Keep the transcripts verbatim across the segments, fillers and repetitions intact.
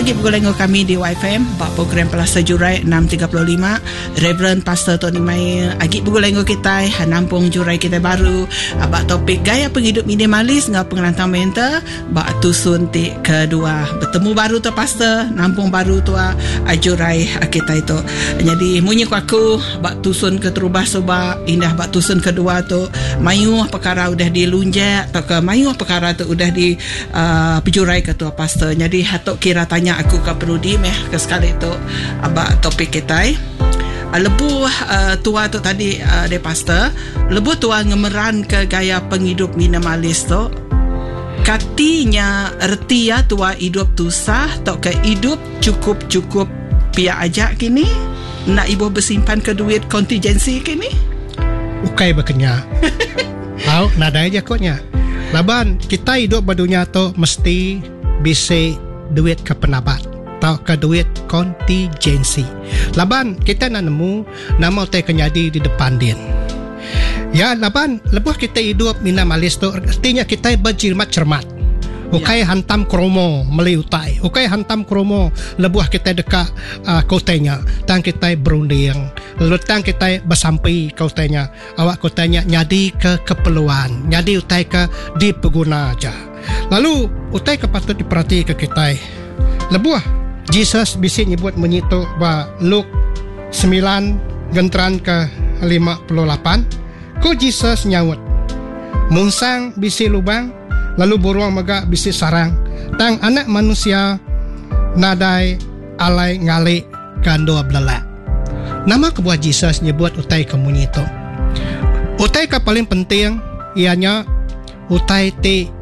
Agi bergulung kami di Y F M bak program Pelasa Jurai enam tiga puluh lima. Reverend Pastor Tony Mai agi bergulung kita nampung jurai kita baru bak topik gaya penghidup minimalis ngau pengelantang mental bak tusun ti kedua. Bertemu baru tu Pastor, nampung baru tu a jurai kita itu. Jadi munyi ku aku bak tusun ke terubah soba indah bak tusun kedua tu mayu perkara udah dilunjak atau ke mayu perkara tu udah di uh, pejurai ketua Pastor. Jadi hatok kira tanya aku ke perudi meh ke sekali tu abak topik kita eh. Lebu uh, tua tu tadi uh, de Pastor, lebu tua ngemeran ke gaya penghidup minimalis tu. Katinya erti ya tua hidup tu sah atau ke hidup cukup-cukup pia aja kini nak ibu bersimpan ke duit kontingensi kini. Ukai berkenya. Tahu nada aja koknya. Laban kita hidup berdunia tu mesti bisa duit ke penabat atau ke duit kontingensi. Laban kita nak nemu nama teh kenyadi di depan din. Ya laban lepas kita hidup minimalis tu artinya kita berjimat cermat. Ukai ya. Hantam kromo meli utai. Ukai hantam kromo lebuh kita dekat uh, kotanya. Tang kita berunding. Lalu tang kita bersampai kotanya. Awak kotanya nyadi ke keperluan. Nyadi utai ke dipeguna aja. Lalu utai ke patut diperhati ke kita. Lebuh Jesus bisa nyebut menyitu ba Luke sembilan gentran ke lima puluh lapan. Ku Jesus nyaut. Munsang bisi lubang lalu buruang mega bisi sarang. Tang anak manusia nadai alai ngali kando belala. Nama kebuah Jesus nyebut utai kemunyi itu. Utai ke paling penting ianya utai ti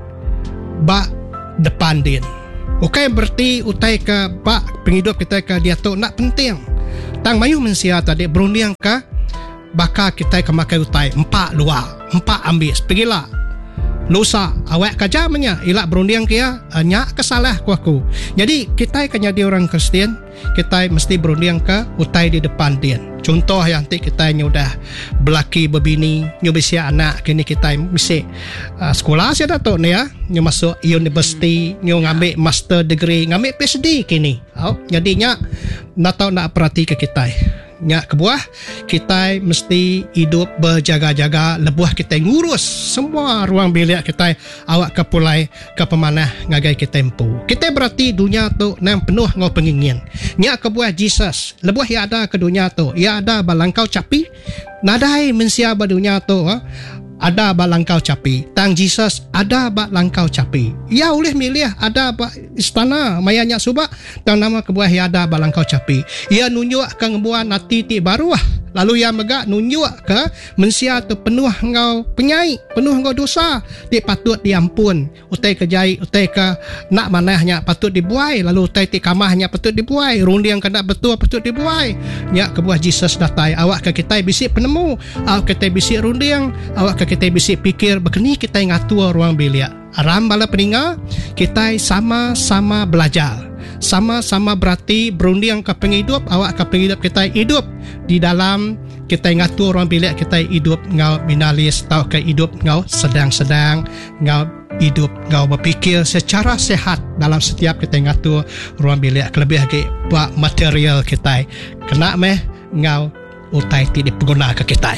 ba depan din. Ukai berarti utai ke ba penghidup kita ke dia tu nak penting. Tang mayu mensia tadi berunding ke baka kita ke makai utai empat luar, empat ambil pergilah. Lusa awak kerja menya ilak berunding kia nyak kesalah ku aku. Jadi kita kan jadi orang Kristian, kita mesti berunding ke utai di depan dia. Contoh yang nanti kita ni udah belaki berbini, nyu bisia anak kini kita mesti uh, sekolah sia datuk ni ya, nyu masuk universiti, nyu ngambil master degree, ngambil P H D kini. Oh, jadinya nak tahu nak perhati ke kita. Nyak kebuah kita mesti hidup berjaga-jaga lebuh kita ngurus semua ruang bilik kita awak ke pulai ke pemanah ngagai kita tempu. Kita berarti dunia tu nam penuh ngau pengingin. Nyak kebuah Jesus lebuh ya ada ke dunia tu ya ada balangkau capi nadai mensia ba dunia tu ha? Ada ba langkau capi. Tang Jesus ada ba langkau capi. Ya boleh milih ada ba istana mayanya subak tang nama kebuah ya ada ba langkau capi. Ia nunjuk ke ngebuah nati ti baru ah. Lalu ia mega nunjuk ke mensia tu penuh ngau penyai, penuh ngau dosa. Ti patut diampun. Utai kejai, utai ke nak manahnya patut dibuai. Lalu utai ti kamahnya patut dibuai. Runding ke nak betul patut dibuai. Nya kebuah Jesus datai. Awak ke kita bisik penemu. Awak kita bisik runding. Awak ke kita bisik pikir begini kita ngatur ruang bilik. Aram bala peninga kita sama-sama belajar. Sama-sama berarti berunding ke penghidup awak ke penghidup kita hidup di dalam kita ngatur ruang bilik kita hidup ngau minalis tau ke hidup ngau sedang-sedang ngau hidup ngau berfikir secara sehat dalam setiap kita ngatur ruang bilik lebih lagi buat material kita kena meh ngau utai tidak pengguna ke kita.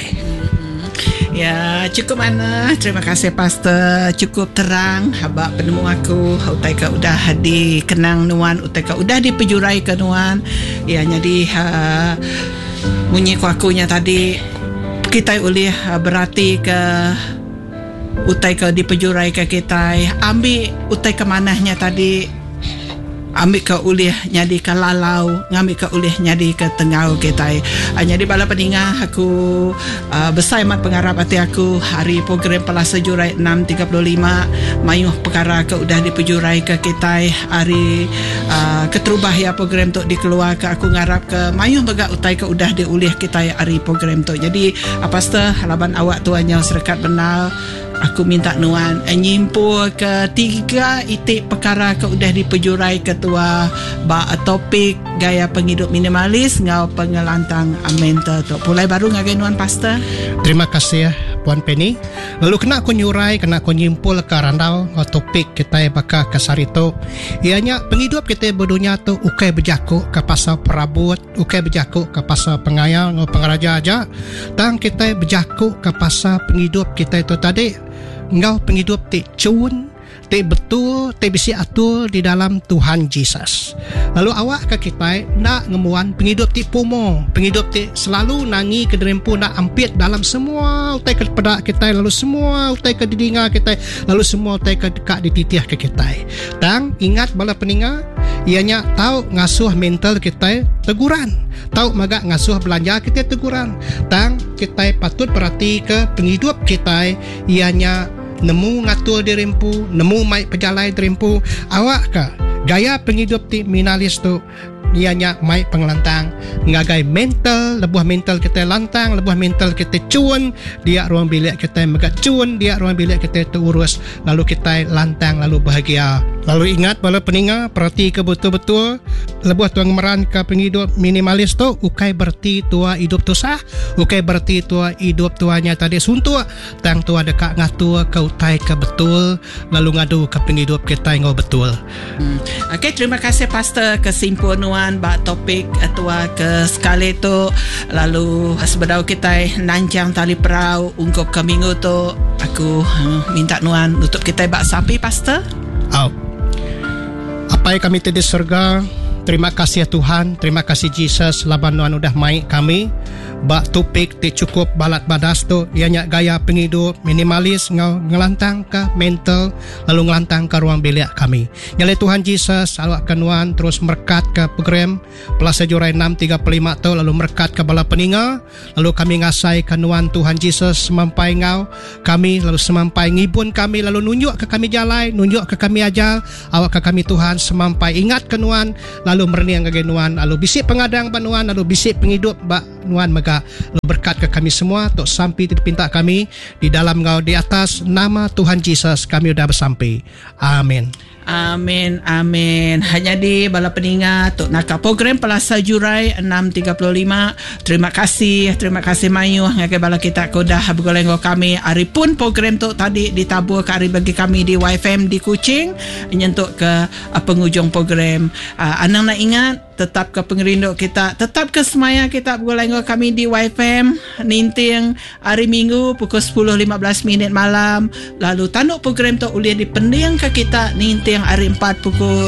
Ya, cukup mana. Terima kasih Pastor. Cukup terang habak penemu aku. Utai ka udah di kenang nuan, utai ka udah di pejurai ke nuan. Ya, jadi uh, munyi ku akunya tadi kita ulih uh, berarti ke utai ka di pejurai ke kita. Ambil utai ke manahnya tadi. Ambil ke ulih nyadi ke lalau, ngambil ke ulih nyadi ke tengau kita. Uh, jadi bala peningah aku uh, besar mat pengharap hati aku hari program Pelasa Jurai enam tiga puluh lima mayuh perkara ke udah dipejurai ke kita hari uh, keterubah ya program tu dikeluar ke aku ngarap ke mayuh bega utai ke udah diulih kita hari program tu. Jadi uh, Pastor halaban awak tuanya serekat benar. Aku minta nuan nyimpul ke tiga itik perkara ke udah dipejurai ketua ba topik gaya penghidup minimalis ngau pengelantang mental tu. Pulai baru ngagai nuan Pastor. Terima kasih ya Puan Penny. Lalu kena aku nyurai, kena aku nyimpul ke randau topik kita bakal kesarito. Ianya penghidup kita berdunia tu ukai berjakuk ke pasal perabot, ukai berjakuk ke pasal pengayal atau pengaraja aja. Dan kita berjakuk ke pasal penghidup kita itu tadi. Engkau penghidup ti cun, ti betul, ti bisi atur di dalam Tuhan Yesus. Lalu awak ke kita nak ngemuan penghidup ti pomo, penghidup ti selalu nangi ke derempu nak ampit dalam semua utai ke pedak kita, lalu semua utai ke didinga kita, lalu semua utai ke dekat di titiah ke kita. Dan ingat bala peninga, ianya tahu ngasuh mental kita teguran, tahu maga ngasuh belanja kita teguran. Dan kita patut perhati ke penghidup kita, ianya nemu ngatur di rempu, nemu mai pejalai di rempu. Awak ka gaya penghidup ti minalis tu ianya mai pengelantang, ngagai mental, lebuh mental kita lantang, lebuh mental kita cuan, dia ruang bilik kita megat cuan, dia ruang bilik kita terurus, lalu kita lantang, lalu bahagia. Lalu ingat bala peninga, perhati ke betul-betul lebuh tuang meran ke penghidup minimalis tu, ukai berti tua hidup tu sah, ukai berti tua hidup tuanya tadi suntuk, tang tua dekat ngatur ke utai ke betul, lalu ngadu ke penghidup kita ngau betul. Hmm. Okey, terima kasih Pastor kesimpulan bak topik tua ke sekali tu. Lalu sebedau kita nancang tali perau untuk ke minggu tu, aku uh, minta nuan nutup kita bak sapi Pastor. Oh. Apa yang kami di surga, terima kasih ya Tuhan, terima kasih Jesus, laban nuan udah mai kami bak topik ti cukup balat badas tu, ianya gaya penghidup minimalis ngau ngelantang ke mental, lalu ngelantang ke ruang bilik kami. Nyalai Tuhan Jesus, awak kenuan terus merkat ke program Pelasa Jurai enam tiga puluh lima tu, lalu merkat ke bala peninga, lalu kami ngasai kenuan Tuhan Jesus semampai ngau kami, lalu semampai ngibun kami, lalu nunjuk ke kami jalai, nunjuk ke kami ajal, awak ke kami Tuhan semampai ingat kenuan, lalu merniang ke nuan, lalu bisik pengadang banuan, lalu bisik penghidup bak nuan mega berkat ke kami semua tok sampai di pinta kami di dalam ngau di atas nama Tuhan Yesus kami sudah bersampai. Amin. Amin, amin. Hanya di bala peninga tok nak program Pelasa Jurai enam tiga puluh lima. Terima kasih, terima kasih Mayu ngagai bala kita kodah bergolenggo kami. Hari pun program tu tadi ditabur ke hari bagi kami di Y F M di Kuching nyentuk ke uh, penghujung program. Uh, anang nak ingat tetap ke pengerinduk kita, tetap ke semaya kita bergolenggo kami di Y F M ninting hari Minggu pukul sepuluh lima belas minit malam. Lalu tanduk program tu boleh dipending ke kita ninting hari empat pukul